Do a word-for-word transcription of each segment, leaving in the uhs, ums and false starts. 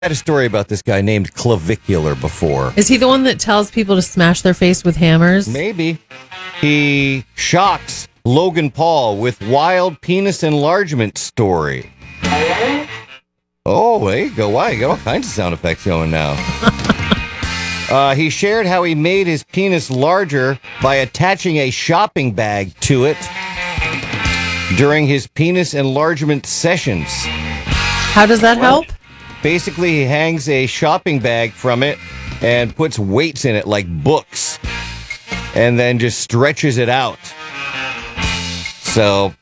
had a story about this guy named Clavicular before. Is he the one that tells people to smash their face with hammers? Maybe. He shocks Logan Paul with wild penis enlargement story. Oh, there you go. Wow, you got all kinds of sound effects going now. uh, he shared how he made his penis larger by attaching a shopping bag to it during his penis enlargement sessions. How does that help? Basically, he hangs a shopping bag from it and puts weights in it like books and then just stretches it out. So...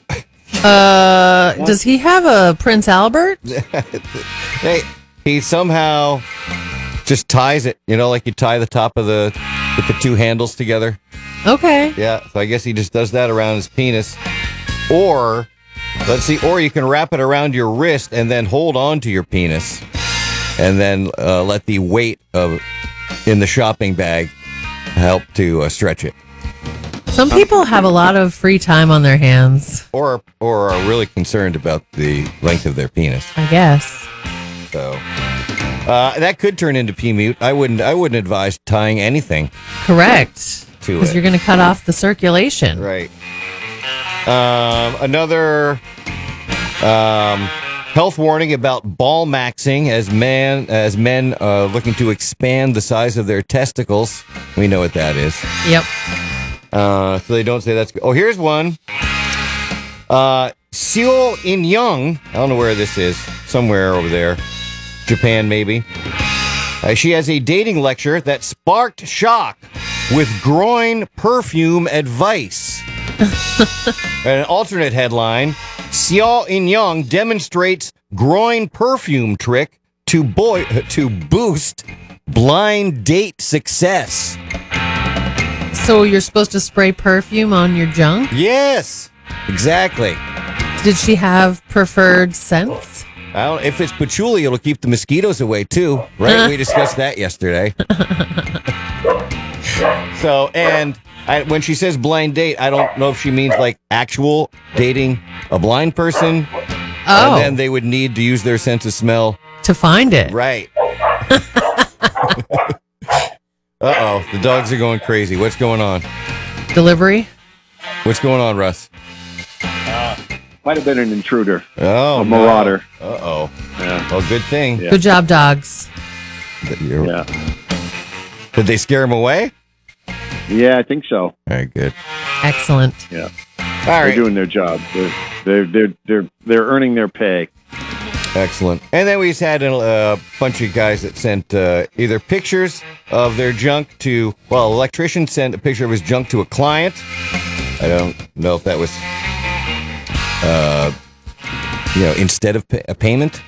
Uh, does he have a Prince Albert? Hey, he somehow just ties it, you know, like you tie the top of the, with the two handles together. Okay. Yeah, so I guess he just does that around his penis. Or, let's see, or you can wrap it around your wrist and then hold on to your penis. And then uh, let the weight of in the shopping bag help to uh, stretch it. Some people have a lot of free time on their hands. Or or are really concerned about the length of their penis. I guess. So uh, that could turn into P-mute. I wouldn't I wouldn't advise tying anything. Correct. To it. Because you're going to cut off the circulation. Right. Um, another um, health warning about ball maxing as man as men uh, looking to expand the size of their testicles. We know what that is. Yep. Uh, so they don't say that's good. Oh, here's one. Uh, Seo In-young. I don't know where this is. Somewhere over there. Japan, maybe. Uh, she has a dating lecture that sparked shock with groin perfume advice. An alternate headline. Seo In-young demonstrates groin perfume trick to boy to boost blind date success. So you're supposed to spray perfume on your junk? Yes, exactly. Did she have preferred scents? I don't, if it's patchouli, it'll keep the mosquitoes away too, right? We discussed that yesterday. So, and I, when she says blind date, I don't know if she means like actual dating a blind person. Oh. And then they would need to use their sense of smell. To find it. Right. Uh-oh, the dogs are going crazy. What's going on? Delivery? What's going on, Russ? Uh, might have been an intruder. Oh, a marauder. No. Uh-oh. Yeah. Well, good thing. Yeah. Good job, dogs. Yeah. Did they scare him away? Yeah, I think so. All right, good. Excellent. Yeah. All They're right. doing their job. They're they're they're they're, they're earning their pay. Excellent. And then we just had a uh, bunch of guys that sent uh, either pictures of their junk to, well, an electrician sent a picture of his junk to a client. I don't know if that was, uh, you know, instead of pay- a payment.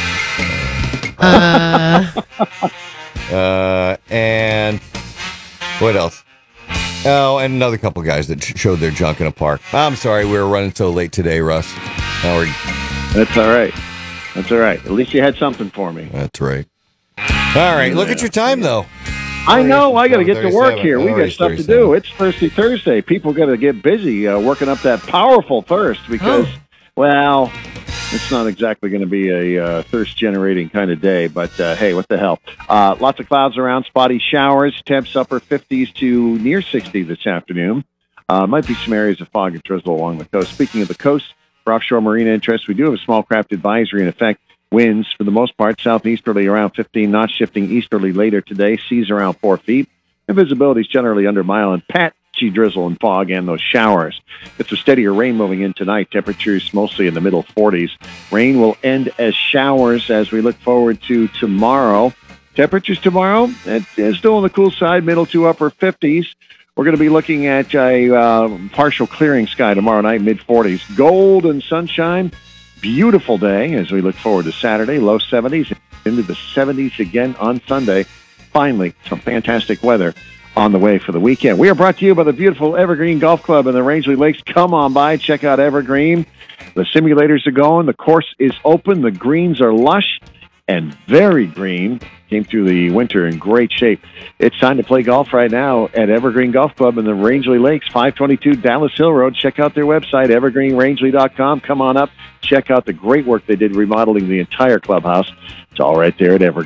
Uh, uh, and what else? Oh, and another couple guys that sh- showed their junk in a park. I'm sorry we were running so late today, Russ. Now we're, That's all right. That's all right. At least you had something for me. that's right. All right, look at your time, though. I know. I got to get to work here. We Oh, got it's stuff to thirty-seven. do. It's Thirsty Thursday. People got to get busy uh, working up that powerful thirst because, Oh. well, it's not exactly going to be a uh, thirst-generating kind of day. But, uh, hey, what the hell. Uh, lots of clouds around, spotty showers, temps upper fifties to near sixty this afternoon. Uh, might be some areas of fog and drizzle along the coast. Speaking of the coast, for offshore marine interests, we do have a small craft advisory in effect. Winds, for the most part, southeasterly around fifteen knots, shifting easterly later today. Seas around four feet. And visibility is generally under a mile and patchy drizzle and fog and those showers. It's a steadier rain moving in tonight. Temperatures mostly in the middle forties. Rain will end as showers as we look forward to tomorrow. Temperatures tomorrow, it's still on the cool side, middle to upper fifties. We're going to be looking at a uh, partial clearing sky tomorrow night, mid-forties. Golden sunshine. Beautiful day as we look forward to Saturday. Low seventies, into the seventies again on Sunday. Finally, some fantastic weather on the way for the weekend. We are brought to you by the beautiful Evergreen Golf Club in the Rangeley Lakes. Come on by. Check out Evergreen. The simulators are going. The course is open. The greens are lush. and very green. Came through the winter in great shape. It's time to play golf right now at Evergreen Golf Club in the Rangeley Lakes, five twenty-two Dallas Hill Road. Check out their website, evergreen rangeley dot com. Come on up. Check out the great work they did remodeling the entire clubhouse. It's all right there at Evergreen.